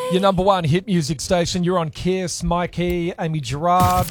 Your number one hit music station. You're on Kiss, Mikey, Amy Gerard.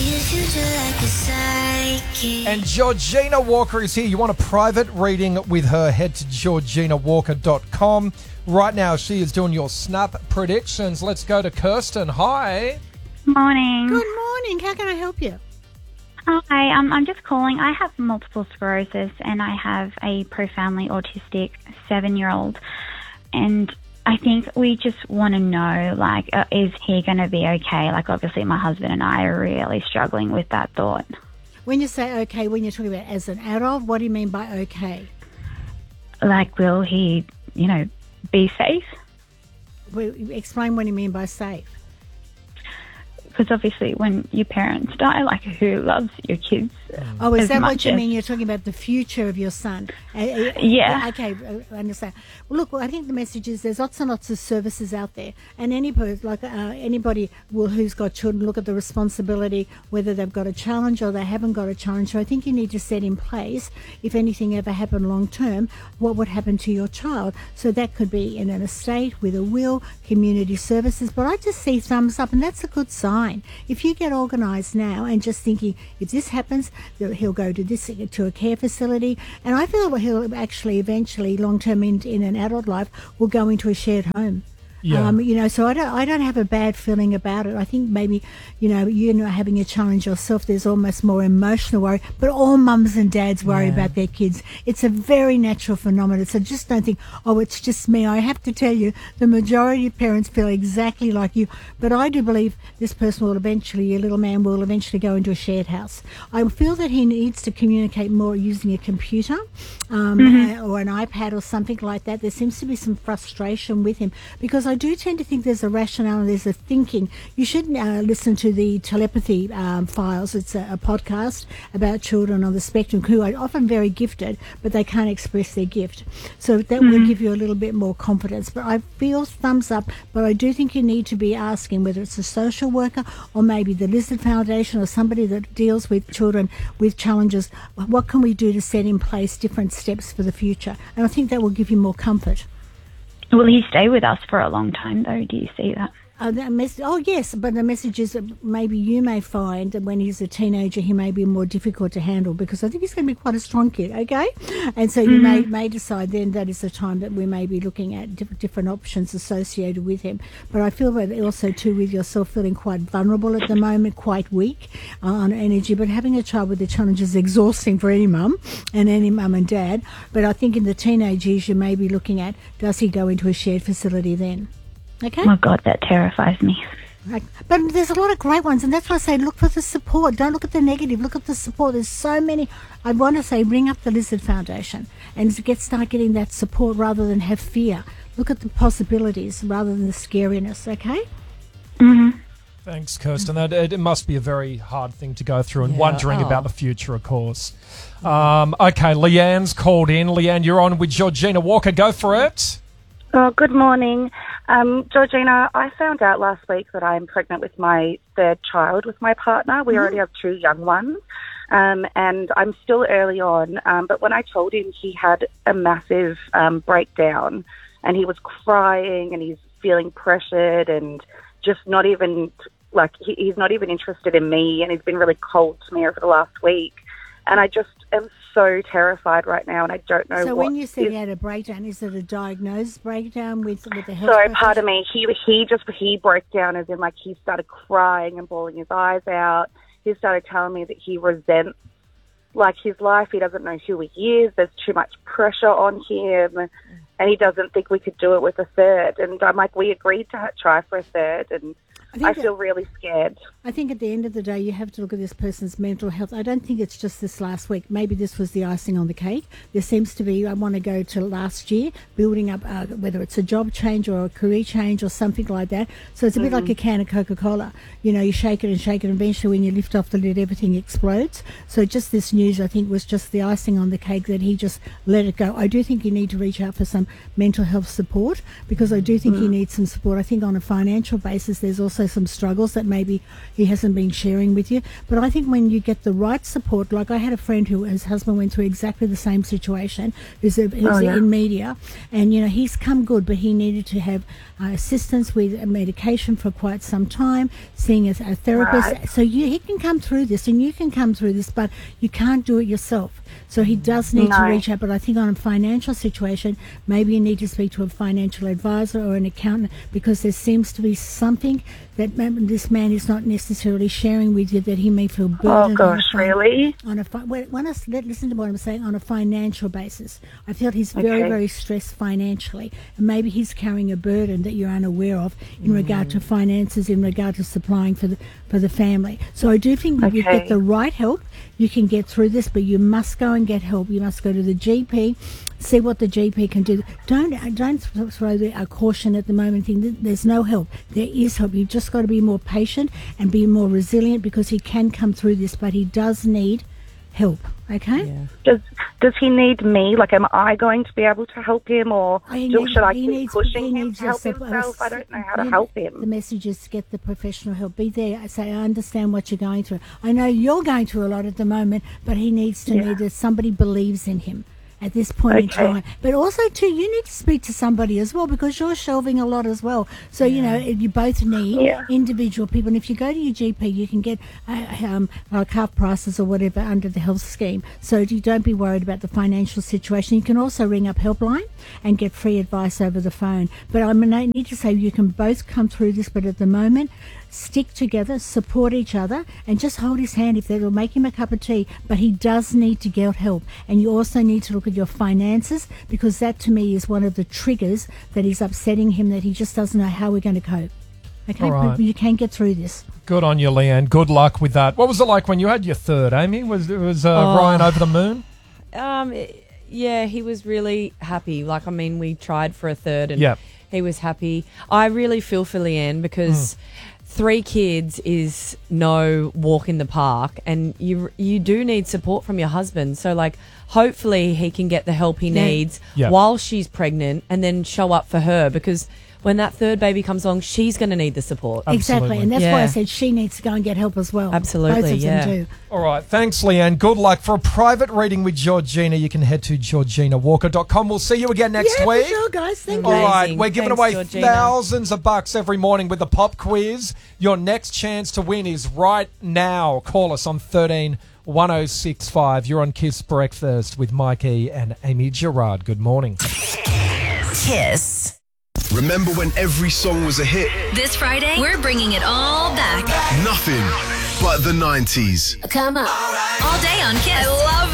And Georgina Walker is here. You want a private reading with her, head to georginawalker.com. Right now, she is doing your snap predictions. Let's go to Kirsten. Hi. Morning. Good morning. How can I help you? Hi, I'm just calling. I have multiple sclerosis and I have a profoundly autistic 7-year-old. And I think we just want to know, like, is he going to be okay? Like, obviously, my husband and I are really struggling with that thought. When you say okay, when you're talking about as an adult, what do you mean by okay? Like, will he, be safe? Well, explain what you mean by safe. Because obviously when your parents die, like, who loves your kids? Oh, is that what you as- mean? You're talking about the future of your son? Yeah. Okay, I understand. Well, look, I think the message is there's lots and lots of services out there, and anybody who's got children look at the responsibility, whether they've got a challenge or they haven't got a challenge. So I think you need to set in place, if anything ever happened long term, what would happen to your child. So that could be in an estate, with a will, community services. But I just see thumbs up, and that's a good sign. If you get organised now and just thinking, if this happens, he'll go to a care facility, and I feel he'll actually eventually, long term in an adult life, will go into a shared home. Yeah. So I don't have a bad feeling about it. I think maybe, you're not having a challenge yourself. There's almost more emotional worry, but all mums and dads worry about their kids. It's a very natural phenomenon. So just don't think, oh, it's just me. I have to tell you, the majority of parents feel exactly like you. But I do believe this person will eventually, your little man will eventually go into a shared house. I feel that he needs to communicate more using a computer or an iPad or something like that. There seems to be some frustration with him, because I do tend to think there's a rationale and there's a thinking. You should listen to the Telepathy Files. It's a podcast about children on the spectrum who are often very gifted, but they can't express their gift. So that will give you a little bit more confidence. But I feel thumbs up, but I do think you need to be asking whether it's a social worker or maybe the Lizard Foundation or somebody that deals with children with challenges. What can we do to set in place different steps for the future? And I think that will give you more comfort. Will he stay with us for a long time, though? Do you see that? Yes, but the message is that maybe you may find that when he's a teenager, he may be more difficult to handle, because I think he's going to be quite a strong kid, okay? And so you may decide then that is the time that we may be looking at different options associated with him. But I feel that also, too, with yourself feeling quite vulnerable at the moment, quite weak on energy, but having a child with the challenge is exhausting for any mum and dad. But I think in the teenage years, you may be looking at, does he go into a shared facility then? Okay. Oh, my God, that terrifies me. Right. But there's a lot of great ones, and that's why I say look for the support. Don't look at the negative. Look at the support. There's so many. I want to say ring up the Lizard Foundation and start getting that support rather than have fear. Look at the possibilities rather than the scariness, okay? Mm-hmm. Thanks, Kirsten. It must be a very hard thing to go through, and wondering about the future, of course. Okay, Leanne's called in. Leanne, you're on with Georgina Walker. Go for it. Oh, good morning. Georgina, I found out last week that I'm pregnant with my third child with my partner. We already have 2 young ones, and I'm still early on. But when I told him, he had a massive breakdown, and he was crying, and he's feeling pressured, and just not even, he's not even interested in me, and he's been really cold to me over the last week. And I just am so terrified right now, and I don't know. So what when you said he had a breakdown, is it a diagnosed breakdown with the health? So pardon me, he broke down as in he started crying and bawling his eyes out. He started telling me that he resents his life. He doesn't know who he is. There's too much pressure on him, and he doesn't think we could do it with a third. And I'm like, we agreed to try for a third, and I feel really scared. I think at the end of the day, you have to look at this person's mental health. I don't think it's just this last week. Maybe this was the icing on the cake. There seems to be, I want to go to last year, building up, whether it's a job change or a career change or something like that. So it's a bit like a can of Coca-Cola. You shake it and shake it, and eventually when you lift off the lid, everything explodes. So just this news, I think, was just the icing on the cake that he just let it go. I do think you need to reach out for some some mental health support, because I do think he needs some support. I think on a financial basis there's also some struggles that maybe he hasn't been sharing with you. But I think when you get the right support, like I had a friend whose husband went through exactly the same situation, who's in media, and he's come good, but he needed to have assistance with medication for quite some time, seeing a therapist. Right. So he can come through this, and you can come through this, but you can't do it yourself. So he does need to reach out. But I think on a financial situation, maybe you need to speak to a financial advisor or an accountant, because there seems to be something that this man is not necessarily sharing with you that he may feel burdened. Oh gosh, really? Listen to what I'm saying. On a financial basis, I feel he's very, very stressed financially, and maybe he's carrying a burden that you're unaware of in regard to finances, in regard to supplying for the family. So I do think if you get the right help, you can get through this, but you must go and get help. You must go to the GP, see what the GP can do. Don't throw a caution at the moment, think there's no help. There is help. You've just got to be more patient and be more resilient, because he can come through this, but he does need help. Okay? Yeah. Does he need me? Like, am I going to be able to help him, or should I keep pushing him to help himself? I don't know how to help him. The message is to get the professional help. Be there. I say, I understand what you're going through. I know you're going through a lot at the moment, but he needs to know that somebody believes in him at this point in time. But also, too, you need to speak to somebody as well, because you're shelving a lot as well. So, you both need individual people. And if you go to your GP, you can get like half prices or whatever under the health scheme. So you don't be worried about the financial situation. You can also ring up Helpline and get free advice over the phone. But I need to say, you can both come through this, but at the moment, stick together, support each other, and just hold his hand if that'll make him a cup of tea. But he does need to get help. And you also need to look at your finances, because that to me is one of the triggers that is upsetting him, that he just doesn't know how we're going to cope. Okay, but you can get through this. Good on you, Leanne. Good luck with that. What was it like when you had your third, Amy? Was Ryan over the moon? Yeah, he was really happy. We tried for a third, and he was happy. I really feel for Leanne, because 3 kids is no walk in the park, and you do need support from your husband. So, hopefully he can get the help he needs while she's pregnant, and then show up for her, because when that third baby comes along, she's going to need the support. Exactly, and that's why I said she needs to go and get help as well. Absolutely, both of them do. All right, thanks, Leanne. Good luck. For a private reading with Georgina, you can head to georginawalker.com. We'll see you again next week. For sure, guys. Thank you. All right, we're giving away Georgina. thousands of bucks every morning with the pop quiz. Your next chance to win is right now. Call us on 13 1065. You're on Kiss Breakfast with Mikey and Amy Gerard. Good morning. Kiss. Remember when every song was a hit? This Friday, we're bringing it all back. Nothing but the 90s. Come on. All day on Kiss. I love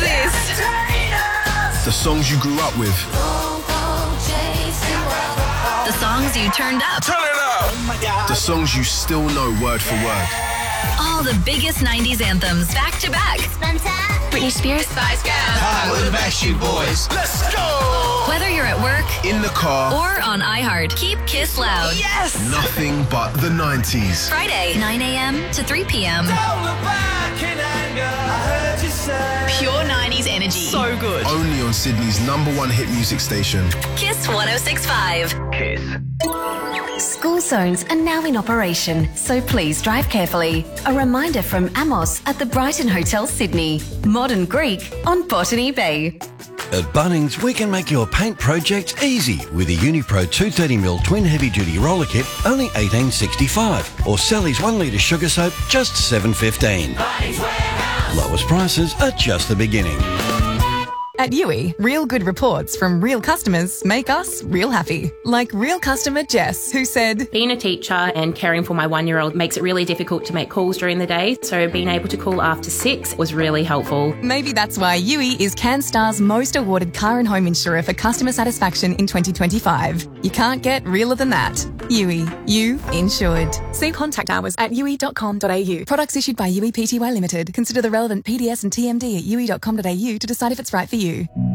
this. The songs you grew up with. The songs you turned up. Turn it up! The songs you still know word for word. All the biggest 90s anthems back to back. Britney Spears, Spice Girls. Hi, we're the Backstreet Boys. Let's go! Whether you're at work, in the car, or on iHeart, keep Kiss loud. Yes! Nothing but the 90s. Friday, 9 a.m. to 3 p.m. Pure 90s energy. So good. Only on Sydney's #1 hit music station. Kiss 106.5. Kiss. School zones are now in operation, so please drive carefully. A reminder from Amos at the Brighton Hotel, Sydney. Modern Greek on Botany Bay. At Bunnings, we can make your paint project easy with a Unipro 230ml twin heavy-duty roller kit, only $18.65, or Sally's 1 litre sugar soap, just $7.15. Lowest prices are just the beginning. At Yui, real good reports from real customers make us real happy. Like real customer Jess, who said, being a teacher and caring for my 1-year-old makes it really difficult to make calls during the day, so being able to call after 6 was really helpful. Maybe that's why Yui is CanStar's most awarded car and home insurer for customer satisfaction in 2025. You can't get realer than that. Yui, you insured. See contact hours at yui.com.au. Products issued by Yui Pty Limited. Consider the relevant PDS and TMD at yui.com.au to decide if it's right for you.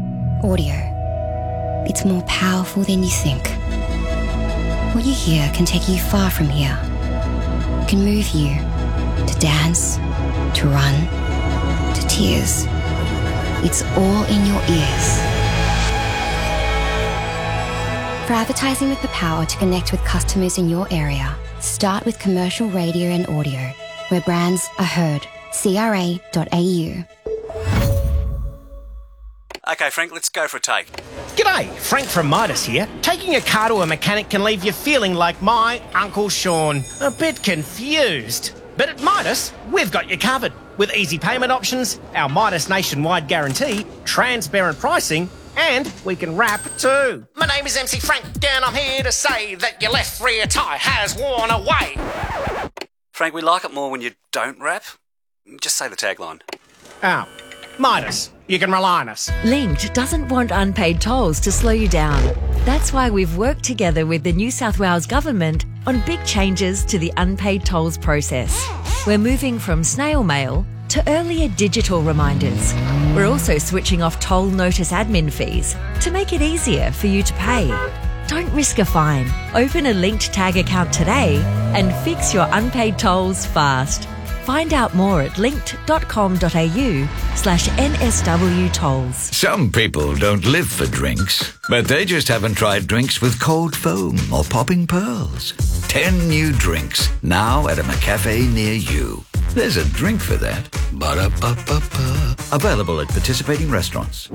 Audio. It's more powerful than you think. What you hear can take you far from here. It can move you to dance, to run, to tears. It's all in your ears. For advertising with the power to connect with customers in your area, start with commercial radio and audio, where brands are heard. CRA.au. OK, Frank, let's go for a take. G'day, Frank from Midas here. Taking a car to a mechanic can leave you feeling like my Uncle Sean, a bit confused. But at Midas, we've got you covered. With easy payment options, our Midas nationwide guarantee, transparent pricing, and we can wrap too. My name is MC Frank, and I'm here to say that your left rear tyre has worn away. Frank, we like it more when you don't rap. Just say the tagline. Oh, Midas, you can rely on us. Linked doesn't want unpaid tolls to slow you down. That's why we've worked together with the New South Wales Government on big changes to the unpaid tolls process. We're moving from snail mail to earlier digital reminders. We're also switching off toll notice admin fees to make it easier for you to pay. Don't risk a fine. Open a Linked Tag account today and fix your unpaid tolls fast. Find out more at linked.com.au/NSW tolls. Some people don't live for drinks, but they just haven't tried drinks with cold foam or popping pearls. 10 new drinks now at a McCafe near you. There's a drink for that. Ba-da-ba-ba-ba. Available at participating restaurants.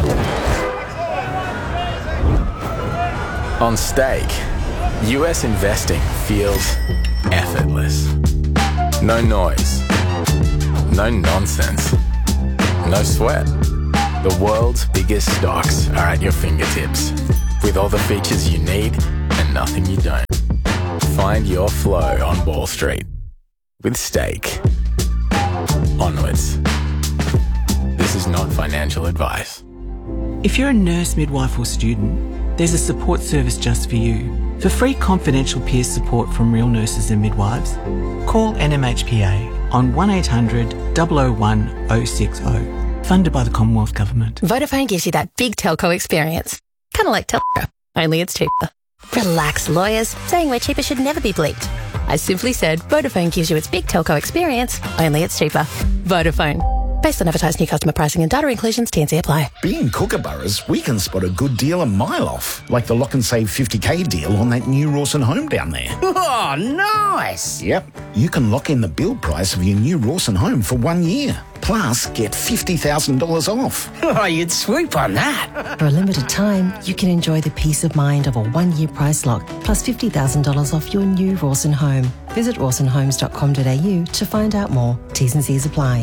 On Stake, US investing feels effortless. No noise, no nonsense, no sweat. The world's biggest stocks are at your fingertips, with all the features you need and nothing you don't. Find your flow on Wall Street with Stake. Onwards. This is not financial advice. If you're a nurse, midwife or student, there's a support service just for you. For free confidential peer support from real nurses and midwives, call NMHPA on 1800 001 060. Funded by the Commonwealth Government. Vodafone gives you that big telco experience. Kind of like telco, only it's cheaper. Relax, lawyers. Saying we're cheaper should never be bleeped. I simply said Vodafone gives you its big telco experience, only it's cheaper. Vodafone. Based on advertised new customer pricing and data inclusions, T&C apply. Being Kookaburras, we can spot a good deal a mile off. Like the lock and save 50k deal on that new Rawson home down there. Oh, nice! Yep. You can lock in the build price of your new Rawson home for 1 year. Plus, get $50,000 off. Oh, you'd swoop on that. For a limited time, you can enjoy the peace of mind of a 1-year price lock, plus $50,000 off your new Rawson home. Visit rawsonhomes.com.au to find out more. T's and C's apply.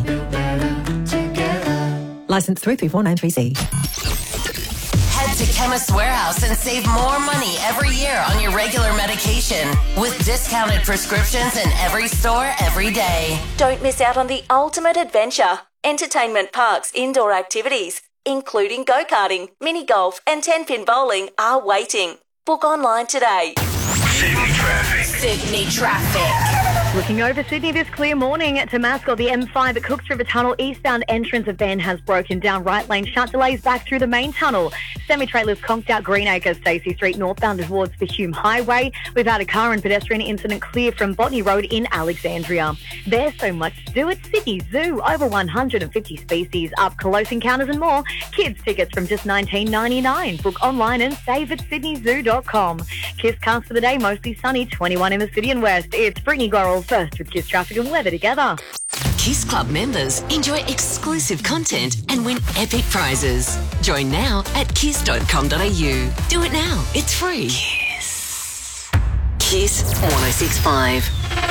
Licence 334936. Head to Chemist Warehouse and save more money every year on your regular medication with discounted prescriptions in every store every day. Don't miss out on the ultimate adventure. Entertainment parks, indoor activities, including go-karting, mini golf and 10-pin bowling are waiting. Book online today. Sydney traffic. Sydney traffic. Looking over Sydney this clear morning to Mascot, the M5 at Cooks River Tunnel eastbound entrance of Van has broken down. Right lane shut, delays back through the main tunnel. Semi-trailers conked out Greenacre, Stacey Street northbound towards the Hume Highway. We've had a car and pedestrian incident clear from Botany Road in Alexandria. There's so much to do at Sydney Zoo. Over 150 species, up close encounters and more. Kids tickets from just $19.99. Book online and save at sydneyzoo.com. Kiss cast for the day, mostly sunny, 21 in the city and west. It's Brittany Gorrell first with Kiss Traffic and Weather together. Kiss Club members enjoy exclusive content and win epic prizes. Join now at kiss.com.au. Do it now. It's free. Kiss. Kiss 106.5.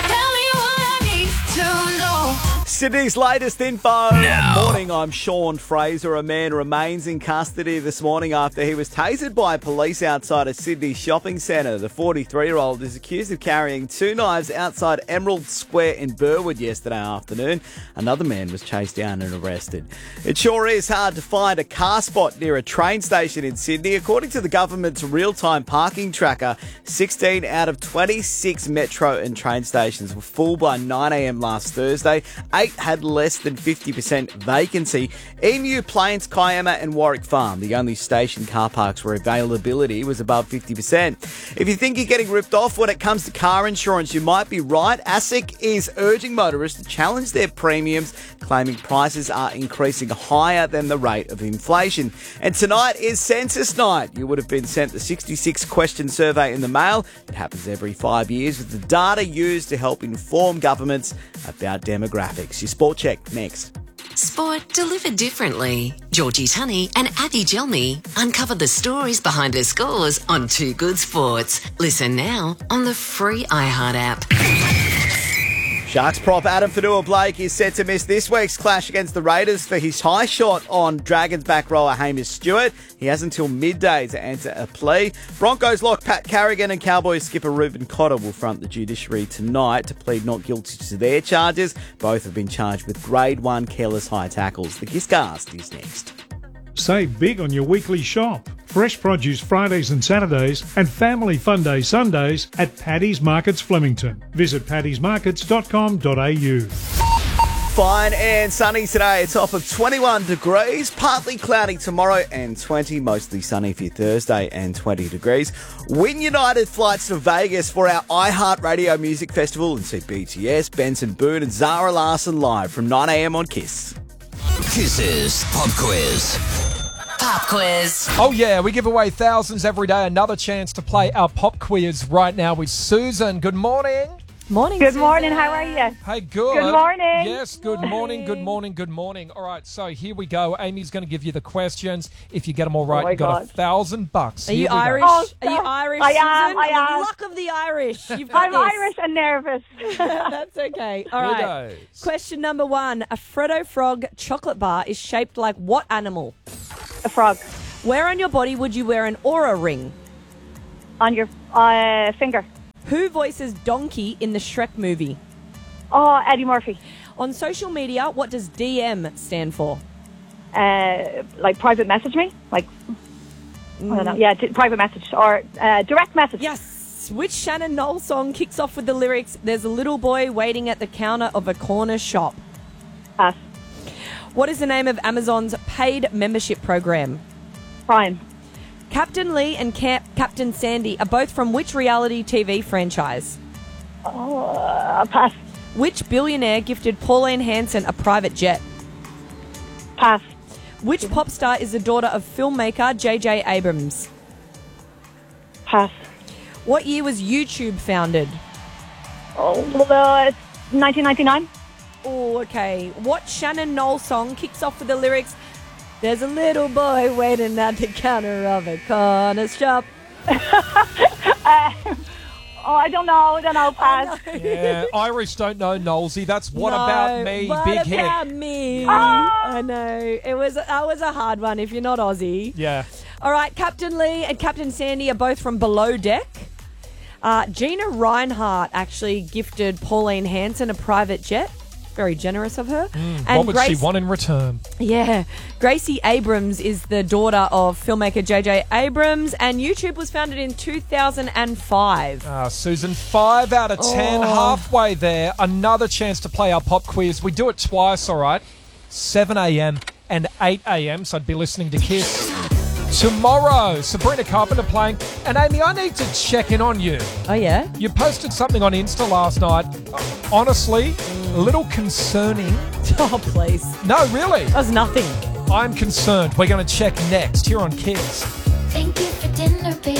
Sydney's latest info. Now. Morning, I'm Sean Fraser. A man remains in custody this morning after he was tasered by police outside a Sydney shopping centre. The 43-year-old is accused of carrying 2 knives outside Emerald Square in Burwood yesterday afternoon. Another man was chased down and arrested. It sure is hard to find a car spot near a train station in Sydney. According to the government's real-time parking tracker, 16 out of 26 metro and train stations were full by 9 a.m. last Thursday. 8 had less than 50% vacancy. Emu, Plains, Kiama and Warwick Farm, the only station car parks where availability was above 50%. If you think you're getting ripped off when it comes to car insurance, you might be right. ASIC is urging motorists to challenge their premiums, claiming prices are increasing higher than the rate of inflation. And tonight is Census Night. You would have been sent the 66-question survey in the mail. It happens every 5 years with the data used to help inform governments about demographics. Your Sport Check next. Sport delivered differently. Georgie Tunney and Abby Gelmy uncover the stories behind her scores on Too Good Sports. Listen now on the free iHeart app. Sharks prop Adam Fanua-Blake is set to miss this week's clash against the Raiders for his high shot on Dragons back rower Hamish Stewart. He has until midday to enter a plea. Broncos lock Pat Carrigan and Cowboys skipper Reuben Cotter will front the judiciary tonight to plead not guilty to their charges. Both have been charged with Grade 1 careless high tackles. The Kisscast is next. Save big on your weekly shop. Fresh produce Fridays and Saturdays and Family Fun Day Sundays at Paddy's Markets Flemington. Visit paddysmarkets.com.au. Fine and sunny today. A top of 21 degrees. Partly cloudy tomorrow and 20. Mostly sunny for your Thursday and 20 degrees. Win United flights to Vegas for our iHeartRadio Music Festival and see BTS, Benson Boone and Zara Larsson live from 9 a.m. on Kiss. Kiss's Pop Quiz. Pop Quiz. Oh yeah, we give away thousands every day. Another chance to play our Pop Quiz right now with Susan. Good morning. Morning, Good morning. How are you? Hey, good. Good morning. Yes, good morning, good morning, good morning. All right, so here we go. Amy's going to give you the questions. If you get them all right, you got $1,000. Are you Irish? Oh, are you Irish, I Susan? am. I am. Luck of the Irish. You've got I'm this. Irish and nervous. That's okay. All Here right. goes. Question number 1. A Freddo Frog chocolate bar is shaped like what animal? A frog. Where on your body would you wear an Oura ring? On your finger. Who voices Donkey in the Shrek movie? Oh, Eddie Murphy. On social media, what does DM stand for? Like private message me? Like, I don't know. Yeah, private message or direct message. Yes. Which Shannon Knoll song kicks off with the lyrics, "There's a little boy waiting at the counter of a corner shop"? Pass. What is the name of Amazon's paid membership program? Prime. Captain Lee and Captain Sandy are both from which reality TV franchise? Pass. Which billionaire gifted Pauline Hanson a private jet? Pass. Which pop star is the daughter of filmmaker J.J. Abrams? Pass. What year was YouTube founded? 1999. Oh, okay. What Shannon Knoll song kicks off with the lyrics, "There's a little boy waiting at the counter of a corner shop"? I don't know. Pass. Yeah, Irish don't know Knowlesy. That's What About Me, big hit. What about me? Oh. I know. That was a hard one if you're not Aussie. Yeah. All right, Captain Lee and Captain Sandy are both from Below Deck. Gina Reinhart actually gifted Pauline Hanson a private jet. Very generous of her. What would she want in return? Yeah. Gracie Abrams is the daughter of filmmaker J.J. Abrams, and YouTube was founded in 2005. Susan, 5 out of 10, halfway there. Another chance to play our pop quiz. We do it twice, all right? 7 a.m. and 8 a.m, so I'd be listening to Kiss. Tomorrow, Sabrina Carpenter playing. And Amy, I need to check in on you. Oh, yeah? You posted something on Insta last night. Honestly, a little concerning. Oh, please. No, really. That was nothing. I'm concerned. We're going to check next here on Kiss. Thank you for dinner, baby.